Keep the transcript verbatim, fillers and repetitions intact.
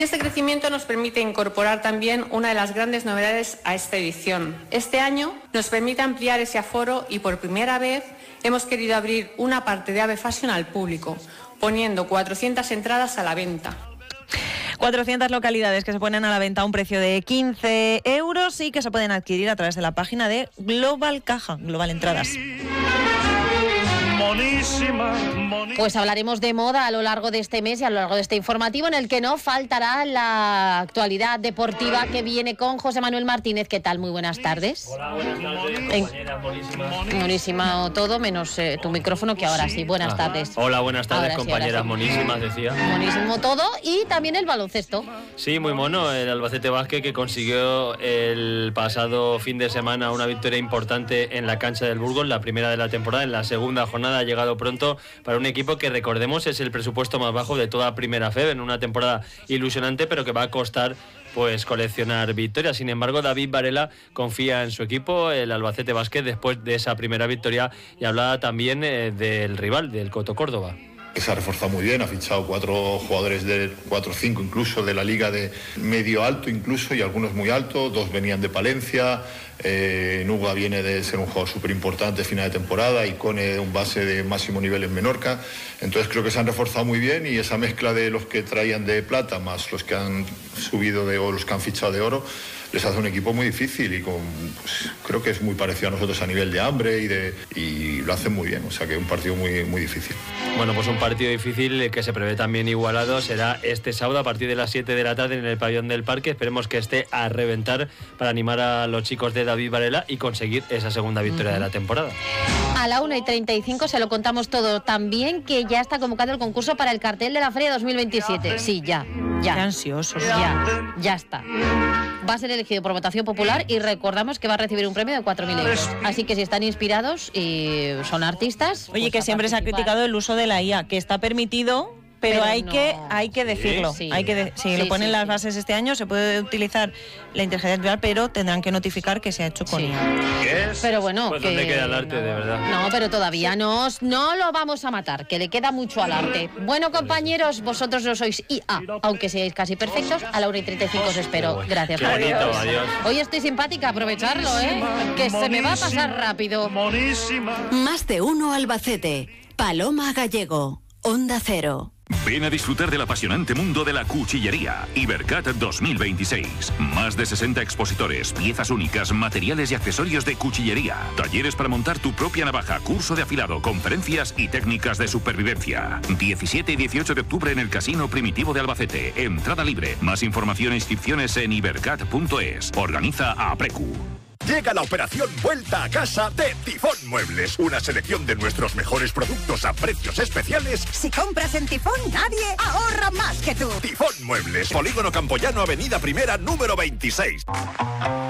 Este crecimiento nos permite incorporar también una de las grandes novedades a esta edición. Este año nos permite ampliar ese aforo y por primera vez hemos querido abrir una parte de Ave Fashion al público, poniendo cuatrocientas entradas a la venta. cuatrocientas localidades que se ponen a la venta a un precio de quince euros y que se pueden adquirir a través de la página de Global Caja, Global Entradas. Pues hablaremos de moda a lo largo de este mes y a lo largo de este informativo, en el que no faltará la actualidad deportiva que viene con José Manuel Martínez. ¿Qué tal? Muy buenas tardes. Hola, buenas tardes, compañera, monísima. Monísima todo, menos eh, tu micrófono, que ahora sí. Buenas Ajá. tardes. Hola, buenas tardes, Ahora sí, compañeras ahora sí. monísimas, decía. Monísimo todo, y también el baloncesto. Sí, muy mono, el Albacete Basket, que consiguió el pasado fin de semana una victoria importante en la cancha del Burgos, la primera de la temporada. En la segunda jornada ha llegado pronto para un equipo que, recordemos, es el presupuesto más bajo de toda Primera F E B, en una temporada ilusionante, pero que va a costar pues coleccionar victorias. Sin embargo, David Varela confía en su equipo, el Albacete Basket, después de esa primera victoria, y hablaba también eh, del rival, del Coto Córdoba. Se ha reforzado muy bien, ha fichado cuatro jugadores de cuatro o cinco incluso de la liga de medio alto incluso, y algunos muy altos, dos venían de Palencia, eh, Nuga viene de ser un jugador súper importante final de temporada, y Cone un base de máximo nivel en Menorca. Entonces creo que se han reforzado muy bien, y esa mezcla de los que traían de plata más los que han subido de oro, los que han fichado de oro, les hace un equipo muy difícil, y con, pues, creo que es muy parecido a nosotros a nivel de hambre y, de, y lo hacen muy bien, o sea que es un partido muy, muy difícil. Bueno, pues un partido difícil que se prevé también igualado será este sábado a partir de las siete de la tarde en el pabellón del Parque. Esperemos que esté a reventar para animar a los chicos de David Varela y conseguir esa segunda victoria uh-huh. de la temporada. A la una y treinta y cinco se lo contamos todo. También que ya está convocado el concurso para el cartel de la Feria dos mil veintisiete. Sí, ya, ya. Qué ansiosos. Ya, ya está. Va a ser elegido por votación popular, y recordamos que va a recibir un premio de cuatro mil euros. Así que si están inspirados y son artistas... Oye, pues que siempre se ha criticado el uso de la I A, que está permitido... Pero, pero hay, no. que, hay que decirlo. Sí, hay que de, si sí, lo ponen sí, las sí. bases este año, se puede utilizar la inteligencia artificial, pero tendrán que notificar que se ha hecho con sí. I A. Pero bueno, pues que... ¿dónde queda el arte, no, de verdad? No, pero todavía no, no lo vamos a matar, que le queda mucho al arte. Bueno, compañeros, vosotros no sois I A, aunque seáis casi perfectos. A la una y treinta y cinco os espero. Gracias. Qué bonito, adiós. adiós. Hoy estoy simpática, aprovecharlo, ¿eh? Que se me va a pasar rápido. Más de uno Albacete. Paloma Gallego. Onda Cero. Ven a disfrutar del apasionante mundo de la cuchillería. Ibercat dos mil veintiséis. Más de sesenta expositores, piezas únicas, materiales y accesorios de cuchillería. Talleres para montar tu propia navaja, curso de afilado, conferencias y técnicas de supervivencia. diecisiete y dieciocho de octubre en el Casino Primitivo de Albacete. Entrada libre. Más información e inscripciones en ibercat punto es. Organiza Aprecu. Llega la operación Vuelta a Casa de Tifón Muebles. Una selección de nuestros mejores productos a precios especiales. Si compras en Tifón, nadie ahorra más que tú. Tifón Muebles. Polígono Campoyano, Avenida Primera, número veintiséis.